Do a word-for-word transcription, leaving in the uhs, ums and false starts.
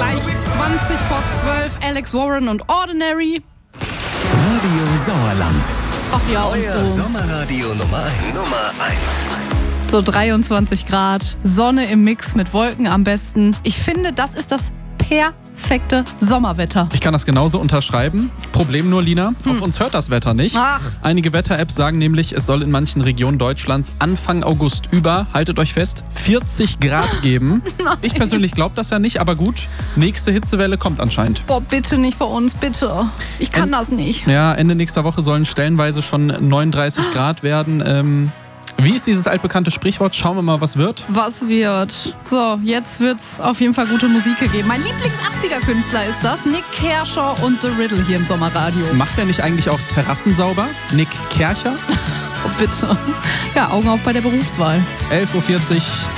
Gleich zwanzig vor zwölf, Alex Warren und Ordinary. Radio Sauerland. Ach ja, und Euer so. Sommerradio Nummer eins. Nummer eins. So dreiundzwanzig Grad, Sonne im Mix mit Wolken am besten. Ich finde, das ist das perfekte Sommerwetter. Ich kann das genauso unterschreiben. Problem nur, Lina, auf uns hört das Wetter nicht. Ach. Einige Wetter-Apps sagen nämlich, es soll in manchen Regionen Deutschlands Anfang August über, haltet euch fest, vierzig Grad geben. Ich persönlich glaube das ja nicht, aber gut, nächste Hitzewelle kommt anscheinend. Boah, bitte nicht bei uns, bitte. Ich kann En- das nicht. Ja, Ende nächster Woche sollen stellenweise schon neununddreißig Grad werden. Ähm, wie ist dieses altbekannte Sprichwort? Schauen wir mal, was wird. Was wird? So, jetzt wird's auf jeden Fall gute Musik gegeben. Mein Lieblings-achtziger-Künstler ist das. Nick Kershaw und The Riddle hier im Sommerradio. Macht er nicht eigentlich auch Terrassen sauber? Nick Kercher? Oh, bitte. Ja, Augen auf bei der Berufswahl. elf Uhr vierzig.